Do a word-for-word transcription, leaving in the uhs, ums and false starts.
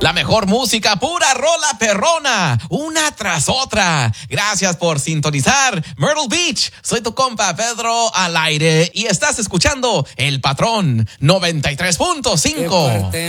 La mejor música, pura rola perrona, una tras otra. Gracias por sintonizar Myrtle Beach. Soy tu compa Pedro al aire y estás escuchando El Patrón noventa y tres punto cinco.